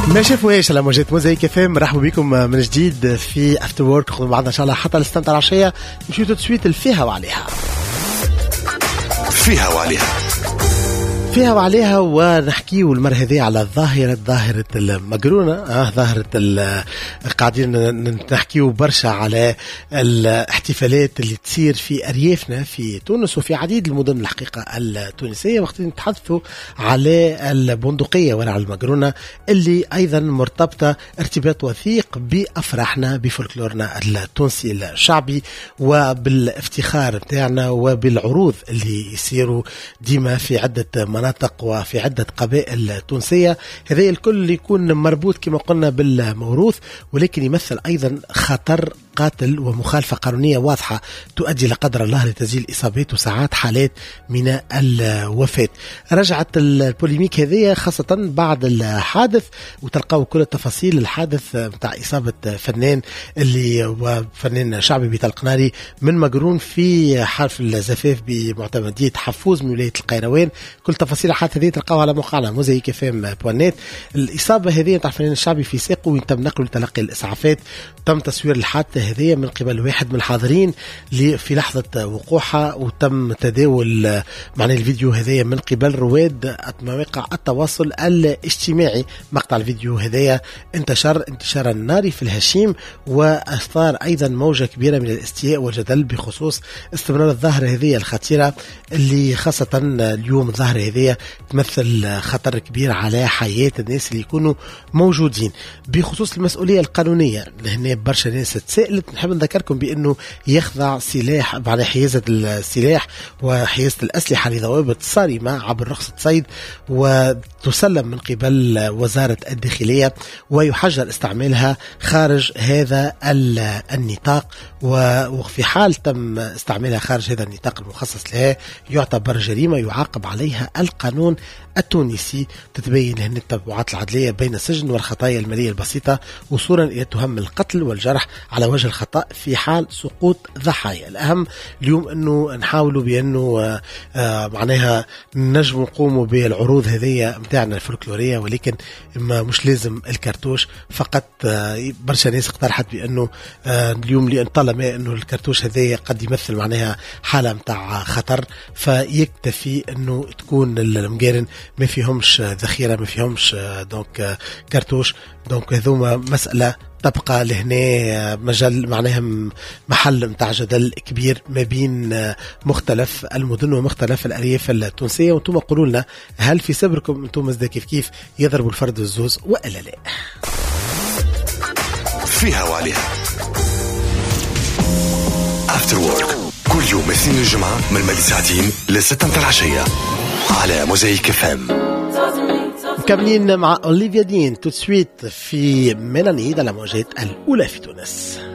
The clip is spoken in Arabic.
ما شافوهاش على موجات موزايك اف ام. مرحبا بكم من جديد في افتر وورك. خذوا بعضنا ان شاء الله حتى الاستمتع العشيه. نمشيو تسويت فيها وعليها فيها وعليها ونحكيو المرة هذه على ظاهرة المقرونة. ظاهرة قاعدين نحكيو برشا على الاحتفالات اللي تصير في أريافنا في تونس وفي عديد المدن الحقيقة التونسية، وقت نتحدثوا على البندقية ولا على المقرونة اللي أيضا مرتبطة ارتباط وثيق بأفراحنا بفولكلورنا التونسي الشعبي وبالافتخار بتاعنا وبالعروض اللي يصيروا ديما في عدة مناطق وفي عدة قبائل تونسية. هذا الكل يكون مربوط كما قلنا بالموروث، ولكن يمثل أيضا خطر قاتل ومخالفة قانونية واضحة تؤدي لقدر الله لتسجيل إصابات وساعات حالات من الوفاة. رجعت البوليميك هذه خاصة بعد الحادث، وتلقاو كل التفاصيل الحادث متاع إصابة فنان اللي هو فنان شعبي بطلقناري من مقرون في حفل الزفاف بمعتمدية حفوز من ولاية القيروان. كل تفاصيل الحادث هذه تلقاوها على موقعنا موزايك اف ام .net. الإصابة هذه متاع فنان الشعبي في ساقه ويتم نقله لتلقي الإسعافات. تم تصوير الحادثة هذه من قبل واحد من الحاضرين في لحظة وقوعها، وتم تداول معنى الفيديو هذه من قبل رواد مواقع التواصل الاجتماعي. مقطع الفيديو هذه انتشارا ناري في الهشيم، وأثار أيضا موجة كبيرة من الاستياء والجدل بخصوص استمرار الظاهرة هذه الخطيرة اللي خاصة اليوم الظاهرة هذه تمثل خطر كبير على حياة الناس اللي يكونوا موجودين. بخصوص المسؤولية القانونية هنا برشا ناس تسألت. نحب نذكركم بأنه يخضع سلاح بعد حيازة السلاح وحيازة الأسلحة لضوابط صارمة عبر رخصة صيد، وتسلم من قبل وزارة الداخلية، ويحجر استعمالها خارج هذا النطاق. وفي حال تم استعمالها خارج هذا النطاق المخصص لها يعتبر جريمة يعاقب عليها القانون التونسي. تتبين هنا التبعات العدلية بين السجن والخطايا المالية البسيطة وصولا إلى تهم القتل والجرح على وجه الخطأ في حال سقوط ضحايا. الأهم اليوم أنه نحاولوا بأنه معناها نجم نقوموا بالعروض هذه متاعنا الفولكلورية، ولكن مش لازم الكرتوش فقط. برشا ناس اقترحت بأنه اليوم طالما أنه الكرتوش هذه قد يمثل معناها حالة متاع خطر، فيكتفي أنه تكون المقارن ما فيهمش ذخيرة ما فيهمش دونك كرتوش. دونك هذوما مسألة تبقى لهنا مجال معناها محل متاع جدل كبير ما بين مختلف المدن ومختلف الأرياف التونسية. وانتم قولوا لنا هل في صبركم انتم مزدا كيف يضربوا الفرد والزوز وإلا لا؟ فيها وعليها افتر وورك كل يوم اثنين الجمعة من الماضي ساعتين لستة متاع العشية على موزايك اف ام. مكملين مع أوليفيا دين تسويت في ميلانيد على موجات الأولى في تونس.